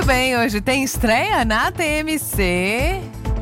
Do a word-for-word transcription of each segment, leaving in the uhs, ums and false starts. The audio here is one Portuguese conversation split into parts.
bem, hoje tem estreia na T M C.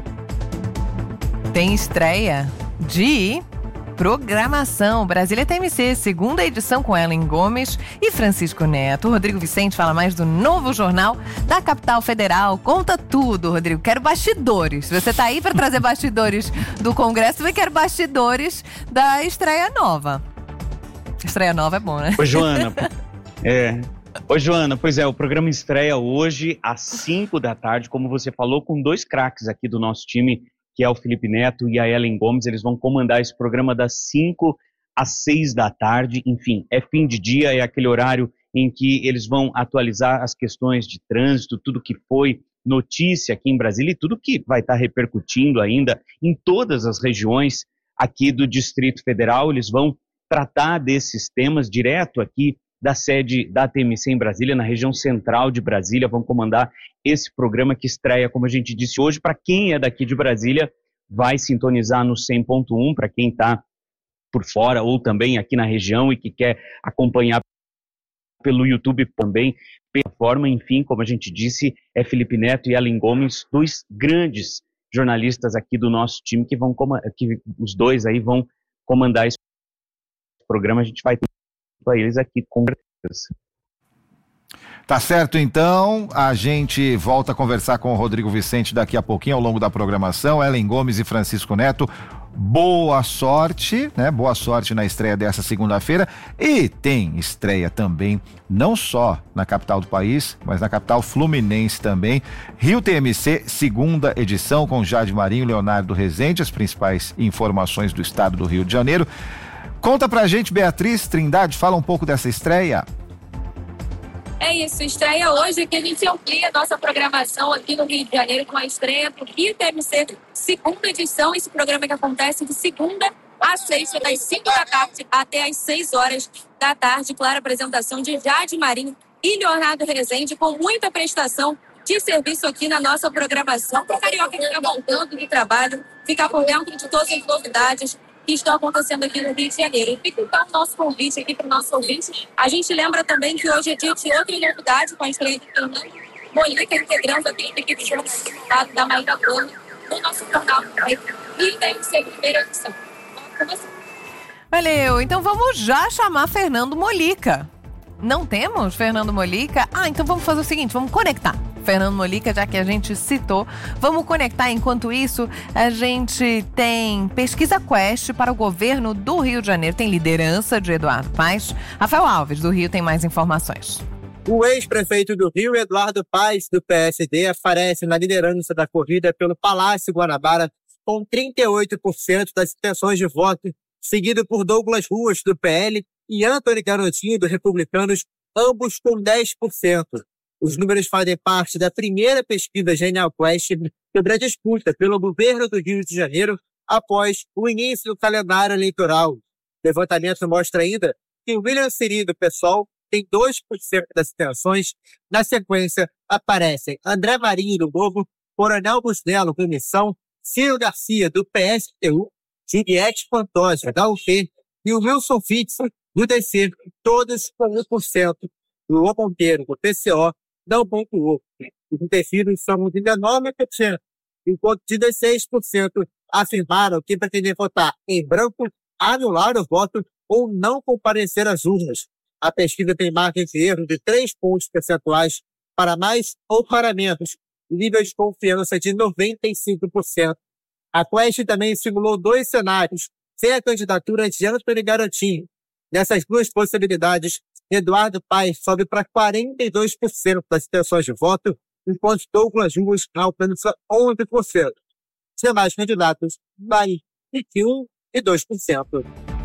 Tem estreia de programação. Brasília T M C, segunda edição com Ellen Gomes e Francisco Neto. O Rodrigo Vicente fala mais do novo jornal da capital federal. Conta tudo, Rodrigo. Quero bastidores. Você tá aí para trazer bastidores do Congresso, eu quero bastidores da estreia nova. Estreia nova é bom, né? Ô, Joana, é... Ô, Joana, pois é, o programa estreia hoje às cinco da tarde, como você falou, com dois craques aqui do nosso time, que é o Felipe Neto e a Ellen Gomes. Eles vão comandar esse programa das cinco às seis da tarde. Enfim, é fim de dia, é aquele horário em que eles vão atualizar as questões de trânsito, tudo que foi notícia aqui em Brasília e tudo que vai estar repercutindo ainda em todas as regiões aqui do Distrito Federal. Eles vão tratar desses temas direto aqui da sede da T M C em Brasília, na região central de Brasília. Vão comandar esse programa que estreia, como a gente disse hoje. Para quem é daqui de Brasília, vai sintonizar no cem ponto um, para quem está por fora ou também aqui na região e que quer acompanhar pelo YouTube também, pela forma, enfim, como a gente disse, é Felipe Neto e Ellen Gomes, dois grandes jornalistas aqui do nosso time, que vão que os dois aí vão comandar esse programa. A gente vai ter a eles aqui com certeza. Tá certo, então, a gente volta a conversar com o Rodrigo Vicente daqui a pouquinho ao longo da programação. Ellen Gomes e Francisco Neto, boa sorte, né? Boa sorte na estreia dessa segunda-feira. E tem estreia também, não só na capital do país, mas na capital fluminense também. Rio T M C, segunda edição, com Jade Marinho e Leonardo Rezende, as principais informações do estado do Rio de Janeiro. Conta pra gente, Beatriz Trindade, fala um pouco dessa estreia. É isso, estreia hoje que a gente amplia a nossa programação aqui no Rio de Janeiro com a estreia do Rio T M C, segunda edição. Esse programa que acontece de segunda a sexta, das cinco da tarde até as seis horas da tarde. Clara apresentação de Jade Marinho e Leonardo Rezende, com muita prestação de serviço aqui na nossa programação. Para o carioca que está voltando de trabalho, ficar por dentro de todas as novidades que estão acontecendo aqui no Rio de Janeiro. E fica então o nosso convite aqui para o nosso ouvinte. A gente lembra também que hoje é dia de outra novidade com a estreia de Fernando Molina, integrando aqui a equipe de jornalismo da Maíra Gomes, no nosso canal e deve ser a primeira edição. Valeu, então vamos já chamar Fernando Molica. Não temos Fernando Molica? Ah, então vamos fazer o seguinte, vamos conectar Fernando Molica, já que a gente citou. Vamos conectar. Enquanto isso, a gente tem pesquisa Quest para o governo do Rio de Janeiro. Tem liderança de Eduardo Paes. Rafael Alves, do Rio, tem mais informações. O ex-prefeito do Rio, Eduardo Paes, do P S D, aparece na liderança da corrida pelo Palácio Guanabara com trinta e oito por cento das intenções de voto, seguido por Douglas Ruas, do P L, e Antony Garotinho, do Republicanos, ambos com dez por cento. Os números fazem parte da primeira pesquisa Genial Quest sobre a disputa pelo governo do Rio de Janeiro após o início do calendário eleitoral. O levantamento mostra ainda que William Siri, do PSOL, tem dois por cento das intenções. Na sequência, aparecem André Marinho, do Novo, Coronel Busnello, do Missão, Ciro Garcia, do P S T U, Juliette Pantoja, da U P, e o Wilson Fitz, do D C, todos com um por cento. O Lua Monteiro, do P C O, não pontuou. Os indecisos são dezenove por cento, enquanto dezesseis por cento afirmaram que pretendem votar em branco, anular o voto ou não comparecer às urnas. A pesquisa tem margem de erro de três pontos percentuais para mais ou para menos, nível de confiança de noventa e cinco por cento. A Quest também simulou dois cenários, sem a candidatura de Antony Garotinho. Nessas duas possibilidades, Eduardo Paes sobe para quarenta e dois por cento das intenções de voto, enquanto Douglas Ruas alcança onze por cento. Os demais candidatos variam entre um e dois por cento.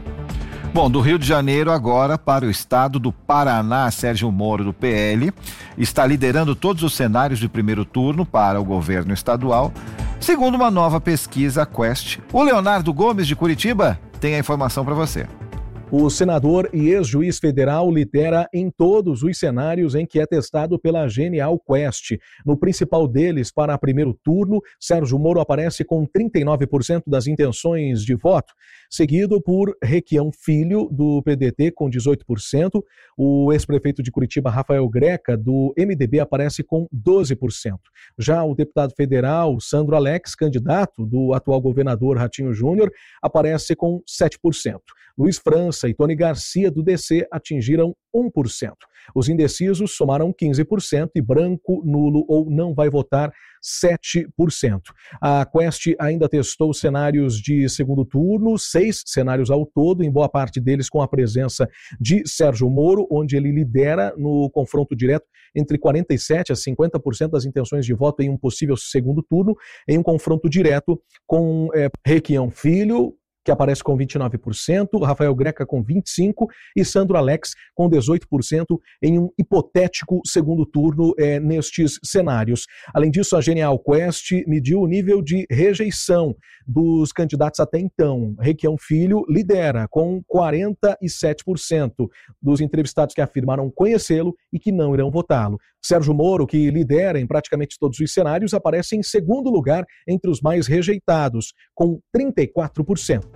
Bom, do Rio de Janeiro agora para o estado do Paraná, Sérgio Moro, do P L, está liderando todos os cenários de primeiro turno para o governo estadual, segundo uma nova pesquisa Quest. O Leonardo Gomes, de Curitiba, tem a informação para você. O senador e ex-juiz federal lidera em todos os cenários em que é testado pela Genial Quest. No principal deles, para primeiro turno, Sérgio Moro aparece com trinta e nove por cento das intenções de voto. seguido por Requião Filho, do P D T, com dezoito por cento. O ex-prefeito de Curitiba, Rafael Greca, do M D B, aparece com doze por cento. Já o deputado federal, Sandro Alex, candidato do atual governador Ratinho Júnior, aparece com sete por cento. Luiz França e Tony Garcia, do D C, atingiram um por cento. Os indecisos somaram quinze por cento e branco, nulo ou não vai votar sete por cento. A Quest ainda testou cenários de segundo turno, seis cenários ao todo, em boa parte deles com a presença de Sérgio Moro, onde ele lidera no confronto direto entre quarenta e sete a cinquenta por cento das intenções de voto em um possível segundo turno, em um confronto direto com é, Requião Filho, que aparece com vinte e nove por cento, Rafael Greca com vinte e cinco por cento e Sandro Alex com dezoito por cento em um hipotético segundo turno é, nestes cenários. Além disso, a Genial Quest mediu o nível de rejeição dos candidatos até então. Requião Filho lidera com quarenta e sete por cento dos entrevistados que afirmaram conhecê-lo e que não irão votá-lo. Sérgio Moro, que lidera em praticamente todos os cenários, aparece em segundo lugar entre os mais rejeitados, com trinta e quatro por cento.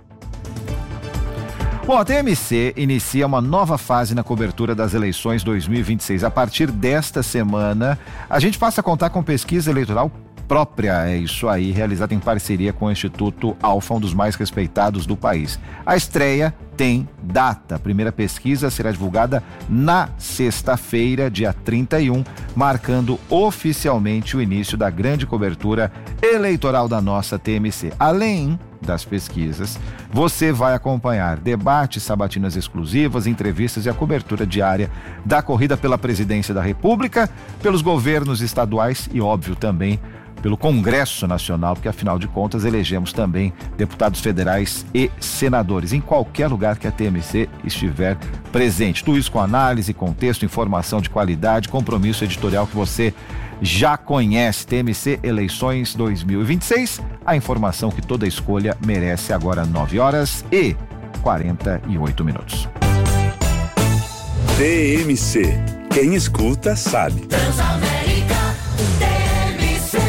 Bom, a T M C inicia uma nova fase na cobertura das eleições dois mil e vinte e seis. A partir desta semana, a gente passa a contar com pesquisa eleitoral própria, é isso aí, realizada em parceria com o Instituto Alfa, um dos mais respeitados do país. A estreia tem data. A primeira pesquisa será divulgada na sexta-feira, dia trinta e um, marcando oficialmente o início da grande cobertura eleitoral da nossa T M C. Além das pesquisas, você vai acompanhar debates, sabatinas exclusivas, entrevistas e a cobertura diária da corrida pela presidência da República, pelos governos estaduais e, óbvio, também pelo Congresso Nacional, porque afinal de contas elegemos também deputados federais e senadores em qualquer lugar que a T M C estiver presente. Tudo isso com análise, contexto, informação de qualidade, compromisso editorial que você já conhece. T M C Eleições dois mil e vinte e seis, a informação que toda escolha merece. Agora nove horas e quarenta e oito minutos. T M C, quem escuta sabe. Transamérica, T M C.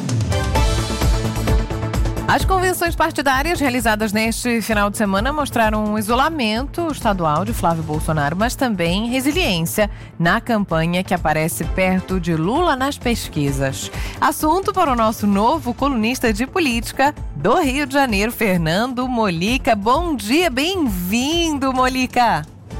As convenções partidárias realizadas neste final de semana mostraram um isolamento estadual de Flávio Bolsonaro, mas também resiliência na campanha que aparece perto de Lula nas pesquisas. Assunto para o nosso novo colunista de política do Rio de Janeiro, Fernando Molica. Bom dia, bem-vindo, Molica.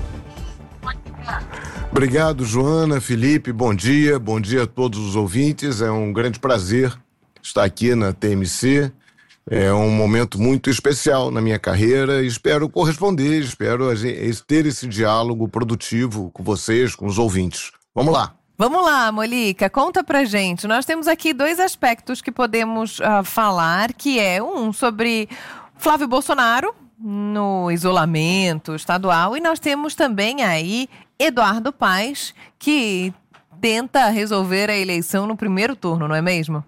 Obrigado, Joana, Felipe, bom dia, bom dia a todos os ouvintes. É um grande prazer estar aqui na T M C. É um momento muito especial na minha carreira e espero corresponder, espero ter esse diálogo produtivo com vocês, com os ouvintes. Vamos lá. Vamos lá, Molica, conta pra gente. Nós temos aqui dois aspectos que podemos uh, falar, que é um sobre Flávio Bolsonaro no isolamento estadual e nós temos também aí Eduardo Paes, que tenta resolver a eleição no primeiro turno, não é mesmo?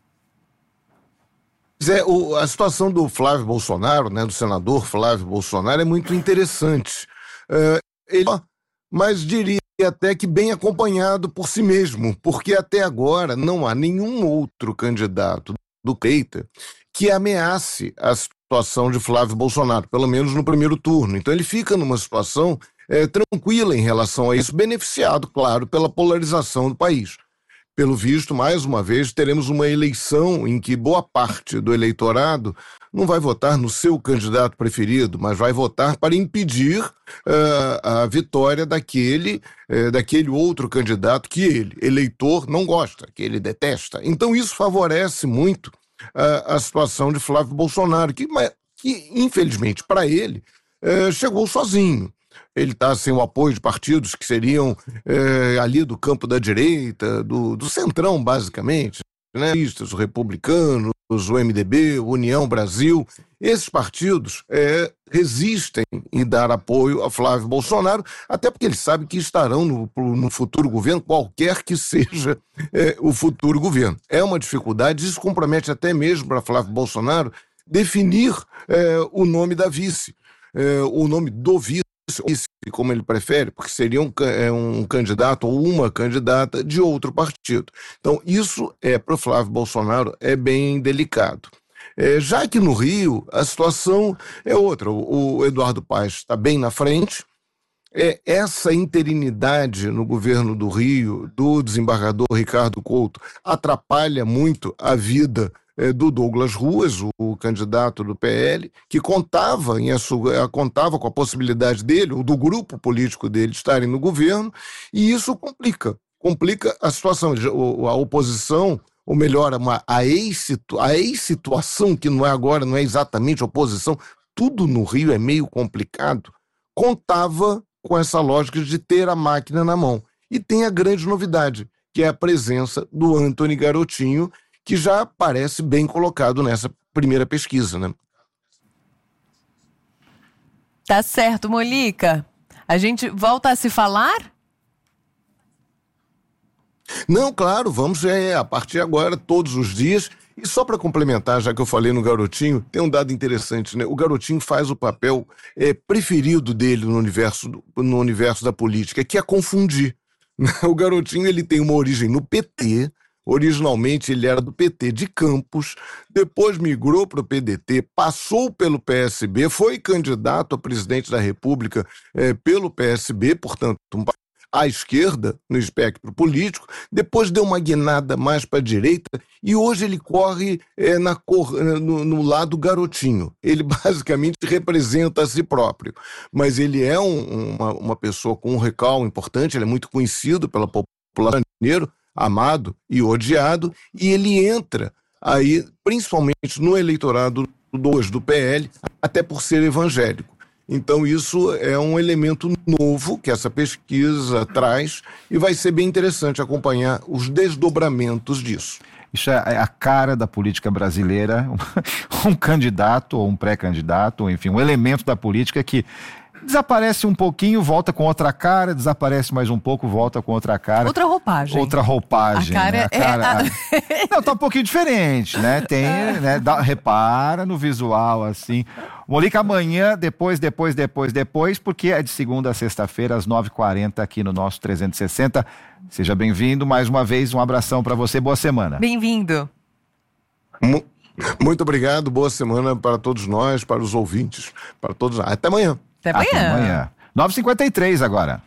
É, o, a situação do Flávio Bolsonaro, né, do senador Flávio Bolsonaro, é muito interessante. É, ele, mas diria até que bem acompanhado por si mesmo, porque até agora não há nenhum outro candidato do Keita que ameace a situação de Flávio Bolsonaro, pelo menos no primeiro turno. Então ele fica numa situação é, tranquila em relação a isso, beneficiado, claro, pela polarização do país. Pelo visto, mais uma vez, teremos uma eleição em que boa parte do eleitorado não vai votar no seu candidato preferido, mas vai votar para impedir uh, a vitória daquele, uh, daquele outro candidato que ele, eleitor, não gosta, que ele detesta. Então isso favorece muito uh, a situação de Flávio Bolsonaro, que, que infelizmente, para ele, uh, chegou sozinho. Ele está sem o apoio de partidos que seriam é, ali do campo da direita, do, do centrão, basicamente, né? Os republicanos, o M D B, o União Brasil. Esses partidos é, resistem em dar apoio a Flávio Bolsonaro, até porque eles sabem que estarão no, no futuro governo, qualquer que seja é, o futuro governo. É uma dificuldade, isso compromete até mesmo para Flávio Bolsonaro definir é, o nome da vice, é, o nome do vice, como ele prefere, porque seria um, é, um candidato ou uma candidata de outro partido. Então, isso é para o Flávio Bolsonaro é bem delicado. É, já que no Rio a situação é outra. O, o Eduardo Paes está bem na frente. É, essa interinidade no governo do Rio, do desembargador Ricardo Couto, atrapalha muito a vida é, do Douglas Ruas, o, o candidato do P L, que contava, em, contava com a possibilidade dele, ou do grupo político dele, estarem no governo, e isso complica, complica a situação. A oposição, ou melhor, uma, a ex-situação, que não é agora, não é exatamente oposição, tudo no Rio é meio complicado, contava com essa lógica de ter a máquina na mão. E tem a grande novidade, que é a presença do Antony Garotinho, que já parece bem colocado nessa primeira pesquisa, né? Tá certo, Molica. A gente volta a se falar? Não, claro, vamos é, a partir de agora, todos os dias. E só para complementar, já que eu falei no Garotinho, tem um dado interessante, né? O Garotinho faz o papel é, preferido dele no universo, no universo da política, que é confundir. O Garotinho, ele tem uma origem no P T, originalmente ele era do P T de Campos, depois migrou para o P D T, passou pelo P S B, foi candidato a presidente da República é, pelo P S B, portanto, um à esquerda, no espectro político, depois deu uma guinada mais para a direita e hoje ele corre é, na cor, no, no lado garotinho. Ele basicamente representa a si próprio, mas ele é um, uma, uma pessoa com um recall importante, ele é muito conhecido pela população mineira, amado e odiado, e ele entra aí, principalmente no eleitorado do, do P L, até por ser evangélico. Então isso é um elemento novo que essa pesquisa traz e vai ser bem interessante acompanhar os desdobramentos disso. Isso é a cara da política brasileira, um candidato ou um pré-candidato, ou enfim, um elemento da política que desaparece um pouquinho, volta com outra cara, desaparece mais um pouco, volta com outra cara. Outra roupagem. Outra roupagem. A cara, né? a cara é... A... a... Não, tá um pouquinho diferente, né? Tem, né? Dá, repara no visual, assim. Molica, amanhã, depois, depois, depois, depois, porque é de segunda a sexta-feira, às nove e quarenta, aqui no nosso trezentos e sessenta. Seja bem-vindo, mais uma vez, um abração para você, boa semana. Bem-vindo. Muito obrigado, boa semana para todos nós, para os ouvintes, para todos. Até amanhã. Até amanhã. Até amanhã. nove e cinquenta e três agora.